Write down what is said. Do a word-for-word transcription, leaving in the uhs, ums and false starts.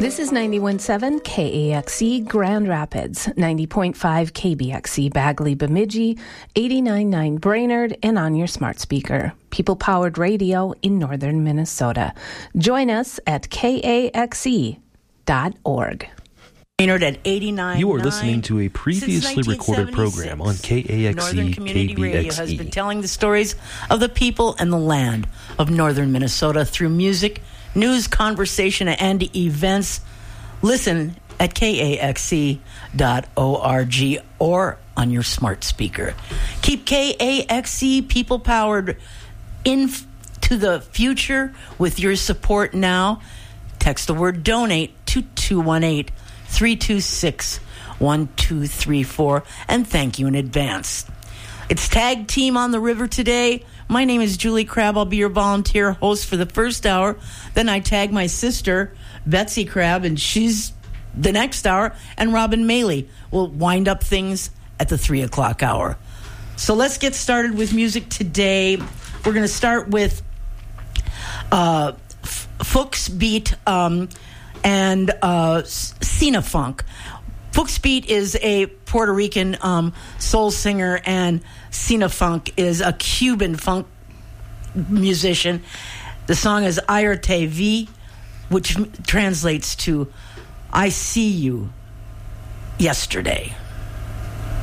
This is ninety-one point seven K A X E Grand Rapids, ninety point five K B X E Bagley Bemidji, eighty-nine point nine Brainerd, and on your smart speaker. People-powered radio in northern Minnesota. Join us at K A X E dot org. Brainerd at eighty-nine point nine. You are listening to a previously recorded program on K A X E Northern Community K B X E. Radio has been telling the stories of the people and the land of northern Minnesota through music, news, conversation, and events. Listen at K A X E dot org or on your smart speaker. Keep K A X E people-powered into the future with your support now. Text the word donate to two one eight, three two six, one two three four, and thank you in advance. It's Tag Team on the River today. My name is Julie Crabb. I'll be your volunteer host for the first hour. Then I tag my sister, Betsy Crabb, and she's the next hour. And Robin Maley will wind up things at the three o'clock hour. So let's get started with music today. We're going to start with uh, F- Fuchs Beat um, and uh, Cena Funk. Fuchs Beat is a Puerto Rican um, soul singer, and Cena Funk is a Cuban funk musician. The song is Ayer Te Vi, which translates to I See You Yesterday.